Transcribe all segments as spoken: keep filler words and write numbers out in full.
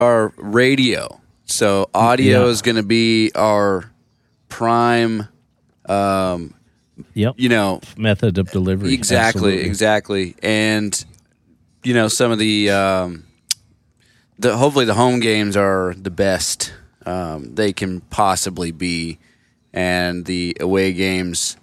our radio. So audio Yeah. is going to be our prime, um, Yep. you know, Method of delivery. exactly, Absolutely. exactly. And, you know, some of the, um, the hopefully the home games are the best um, they can possibly be. And the away games,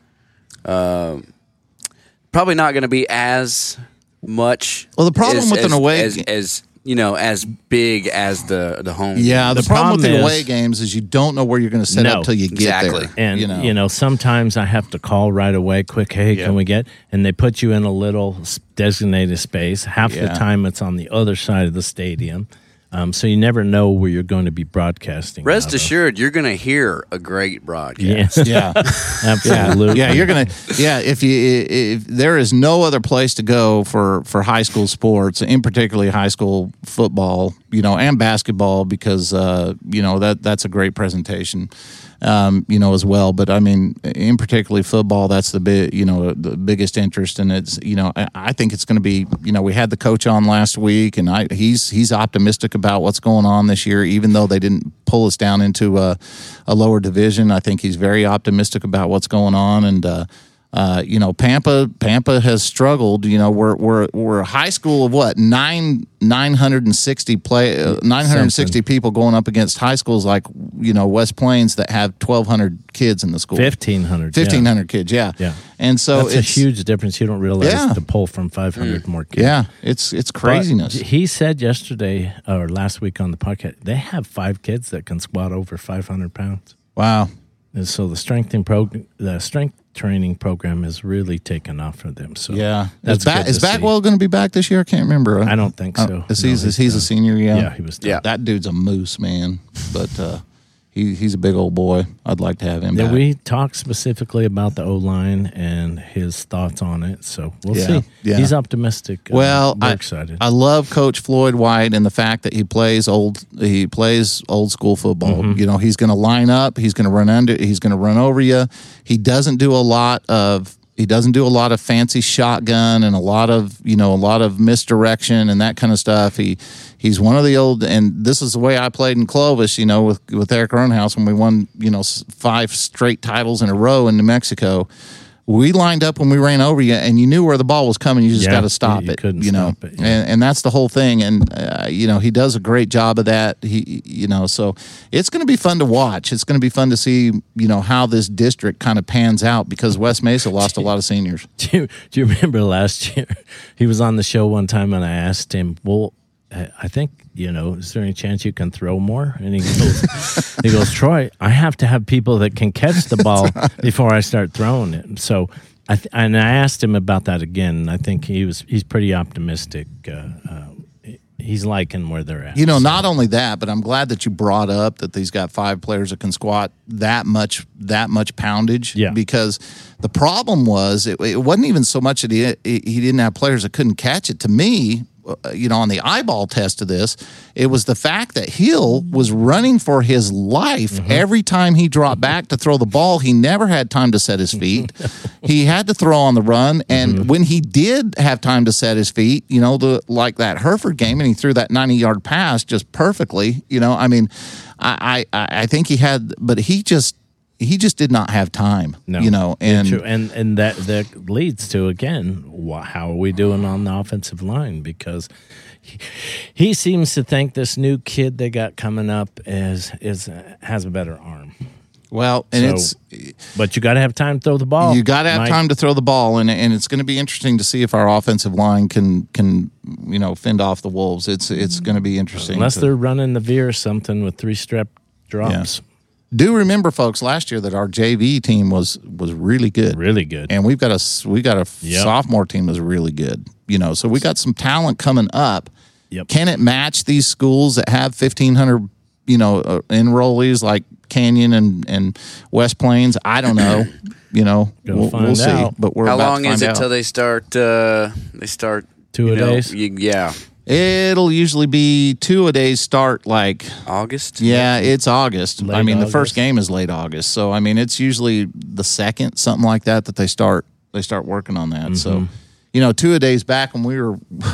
uh, probably not going to be as much. Well, the problem as, with an as, away as, as you know, as big as the the home. Yeah, the, The problem with problem the is- away games is you don't know where you're going to set No, up till you get exactly. there. And, you you know, know. sometimes I have to call right away, quick, hey, Yeah. can we get? And they put you in a little s- designated space. Half the Yeah. time it's on the other side of the stadium. Um, so you never know where you're going to be broadcasting. Rest out of. assured, you're going to hear a great broadcast. Yes, yeah. absolutely. Yeah, you're gonna. Yeah, if you if there is no other place to go for for high school sports, in particularly high school football, you know, and basketball, because uh, you know that that's a great presentation, um, you know, as well. But I mean, in particularly football, that's the big, you know, the biggest interest, and it's you know, I, I think it's going to be, you know, we had the coach on last week, and I he's he's optimistic about what's going on this year, even though they didn't pull us down into a, a lower division. I think he's very optimistic about what's going on, and uh, uh, you know, Pampa Pampa has struggled. You know, we're we're we're a high school of what nine nine hundred and sixty play uh, nine hundred and sixty people going up against high schools like you know West Plains that have twelve hundred kids in the school. fifteen hundred. Fifteen yeah. hundred kids, yeah, Yeah. and so That's it's a huge difference. You don't realize Yeah. to pull from five hundred more kids. yeah, it's it's But craziness. he said yesterday or last week on the podcast, they have five kids that can squat over five hundred pounds. Wow. And so the strengthening program, the strength training program is really taken off for them. So Yeah, that's is, ba- good is to see. Backwell going to be back this year? I can't remember. I don't think so. Is No, he's, he's he's a done. senior? Yeah, Yeah, he was done. Yeah. That dude's a moose, man. But uh, he he's a big old boy. I'd like to have him Yeah, back. we talked specifically about the O line and his thoughts on it. So we'll Yeah, see. yeah. He's optimistic. Well, um, we're I, excited. I love Coach Floyd White and the fact that he plays old he plays old school football. Mm-hmm. You know, he's going to line up, he's going to run under, he's going to run over you. He doesn't do a lot of he doesn't do a lot of fancy shotgun and a lot of you know a lot of misdirection and that kind of stuff. He he's one of the old, and this is the way I played in Clovis. You know, with with Eric Ernhouse when we won you know s- five straight titles in a row in New Mexico. We lined up when we ran over you, and you knew where the ball was coming. You just Yeah, got to stop you- you it. couldn't you know, stop it, yeah. and and that's the whole thing. And uh, you know, he does a great job of that. He, you know, so it's going to be fun to watch. It's going to be fun to see, you know, how this district kind of pans out because West Mesa lost a lot of seniors. do, you, do you remember last year? He was on the show one time, and I asked him, "Well, I I think you know, is there any chance you can throw more?" And he goes, "He goes, Troy, I have to have people that can catch the ball before I start throwing it." So, I th- and I asked him about that again. And I think he was he's pretty optimistic. Uh, uh, he's liking where they're at. You know, So, not only that, but I'm glad that you brought up that he's got five players that can squat that much that much poundage. Yeah. Because the problem was it, it wasn't even so much that he he didn't have players that couldn't catch it. To me, uh, you know, on the eyeball test of this, it was the fact that Hill was running for his life Mm-hmm. every time he dropped back to throw the ball. He never had time to set his feet. He had to throw on the run, and Mm-hmm. when he did have time to set his feet, you know, the like that Hereford game, and he threw that ninety-yard pass just perfectly. You know, I mean, I I, I think he had, but he just he just did not have time. No. You know, and True. and and that that leads to again, wha- how are we doing on the offensive line? Because he, he seems to think this new kid they got coming up is is uh, has a better arm. well, and So, it's. But you got to have time to throw the ball. You got to have Mike. time to throw the ball, and and it's going to be interesting to see if our offensive line can can you know fend off the Wolves. It's it's going to be interesting. unless to- they're running the veer or something with three step drops. do remember, folks, last year that our J V team was was really good, Really good. and we've got a we got a Yep. sophomore team that's really good. You know, so we got some talent coming up. Yep. Can it match these schools that have fifteen hundred you know uh, enrollees like Canyon and and West Plains? I don't know. You know, Gonna we'll, find we'll see. out. But we're How about long to is find it out. till they start? Uh, they start Two you a know, days? you- yeah, It'll usually be two a days start like August. yeah, it's August. I Late mean, the August. first game is late August, so I mean, it's usually the second, something like that, that they start they start working on that. So, Mm-hmm. you know, two a days back when we were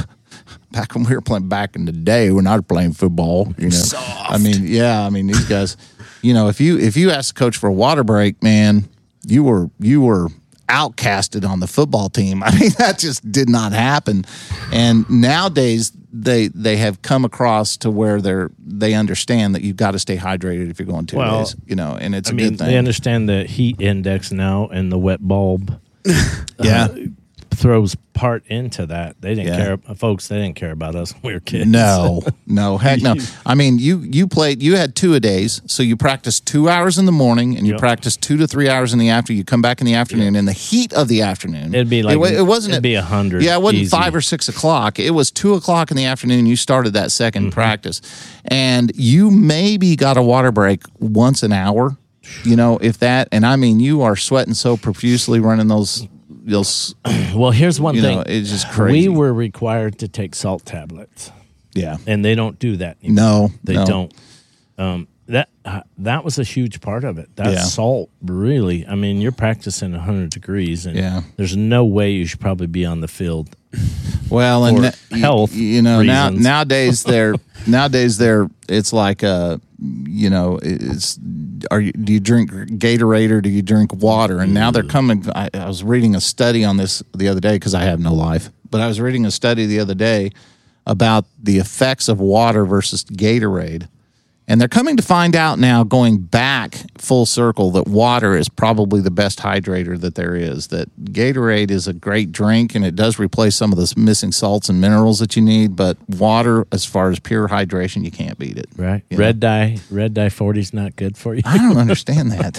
back when we were playing back in the day when I was playing football. You know, Soft. I mean, yeah, I mean these guys. You know, if you if you asked the coach for a water break, man, you were you were outcasted on the football team. I mean, that just did not happen. And nowadays they they have come across to where they're they understand that you've got to stay hydrated if you're going two Well, days. You know, and it's I a mean, good thing. they understand the heat index now, and the wet bulb yeah. uh, throws part into that. They didn't Yeah. care, folks. They didn't care about us when we were kids. No, no, heck no. I mean, you you played. You had two a days, so you practiced two hours in the morning, and you Yep. practiced two to three hours in the afternoon. You come back in the afternoon, in the heat of the afternoon. It'd be like it, wa- it wasn't. It'd be a hundred. Yeah, it wasn't easy. five or six o'clock. It was two o'clock in the afternoon. You started that 2nd Mm-hmm. practice, and you maybe got a water break once an hour. You know, if that. And I mean, you are sweating so profusely running those. Those. Well, here's one You thing. know, it's just crazy. We were required to take salt tablets, Yeah. and they don't do that anymore. No, They no. don't. Um, that uh, that was a huge part of it. That Yeah. salt, really. I mean, you're practicing one hundred degrees, and Yeah. there's no way you should probably be on the field. Well, and For na- y- health you know, now reasons. nowadays they're nowadays they're it's like uh you know, it's are you do you drink Gatorade or do you drink water? And now they're coming. I, I was reading a study on this the other day because I have no life, but I was reading a study the other day about the effects of water versus Gatorade. And they're coming to find out now, going back full circle, that water is probably the best hydrator that there is. That Gatorade is a great drink, and it does replace some of the missing salts and minerals that you need. But water, as far as pure hydration, you can't beat it. Right? You Red dye, red dye forty is not good for you. I don't understand that.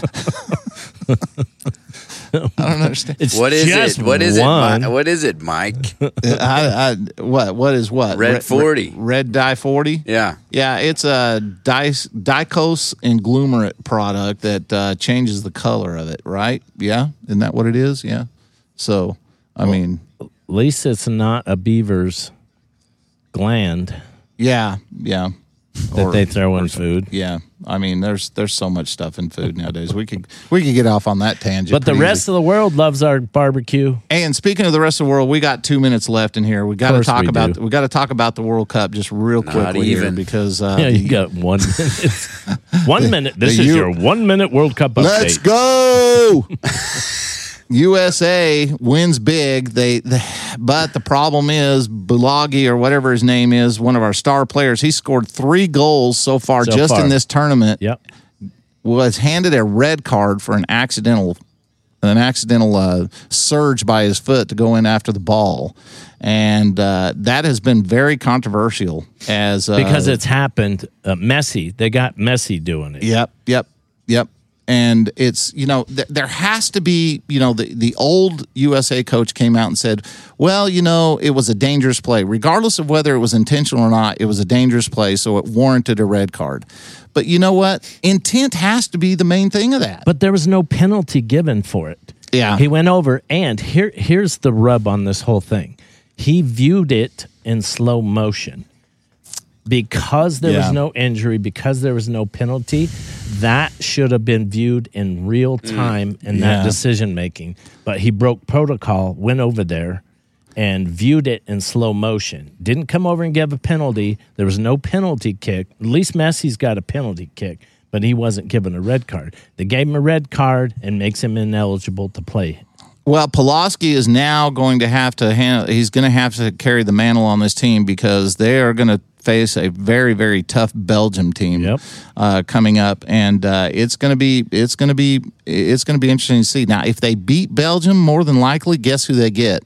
I don't understand. It's What is just it? What is one. it? Mi- What is it, Mike? I, I, what? What is what? Red forty. Red dye forty. Yeah. Yeah, it's a di- dicose and glumerate product that uh, changes the color of it, right? Yeah, isn't that what it is? Yeah. So, I mean, At least it's not a beaver's gland yeah, yeah. that Or- they throw in food. Yeah, I mean, there's there's so much stuff in food nowadays. We could we could get off on that tangent. But the pretty rest easy. of the world loves our barbecue. And speaking of the rest of the world, we got two minutes left in here. We got to Course talk we about do. we got to talk about the World Cup just real quickly here even. because uh, Yeah, the- you got one minute. one minute. This the is U- your one minute World Cup update. Let's go. U S A wins big. They, they, but the problem is Bulagi or whatever his name is, one of our star players. He scored three goals so far So just far. in this tournament. Yep. Was handed a red card for an accidental, an accidental uh, surge by his foot to go in after the ball, and uh, that has been very controversial as uh, Because it's happened. Uh, Messi. They got Messi doing it. Yep, yep, yep. And it's, you know, th- there has to be, you know, the, the old U S A coach came out and said, well, you know, it was a dangerous play. Regardless of whether it was intentional or not, it was a dangerous play, so it warranted a red card. But you know what? Intent has to be the main thing of that. But there was no penalty given for it. Yeah. He went over, and here here's the rub on this whole thing. He viewed it in slow motion. Because there Yeah. was no injury, because there was no penalty, that should have been viewed in real time in Yeah. that decision making. But he broke protocol, went over there, and viewed it in slow motion. Didn't come over and give a penalty. There was no penalty kick. At least Messi's got a penalty kick, but he wasn't given a red card. They gave him a red card and makes him ineligible to play. Well, Pulaski is now going to have to handle, he's going to have to carry the mantle on this team because they are going to face a very, very tough Belgium team Yep. uh, coming up, and uh, it's going to be it's going to be it's going to be interesting to see. Now, if they beat Belgium, more than likely, guess who they get?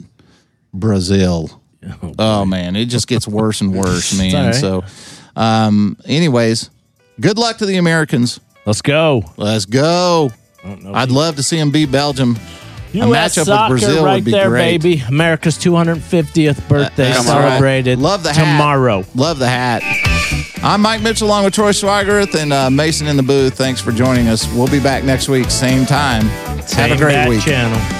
Brazil. Oh, Oh man, it just gets worse and worse, man. all right. So, um, anyways, good luck to the Americans. Let's go. Let's go. I don't know. I'd love to see them beat Belgium. U a S matchup soccer with Brazil right would be there, great. baby. America's two hundred fiftieth birthday That's celebrated right. Love the hat. tomorrow. Love the hat. I'm Mike Mitchell along with Troy Swigert and uh, Mason in the booth. Thanks for joining us. We'll be back next week, same time. Have Same a great bat week. channel.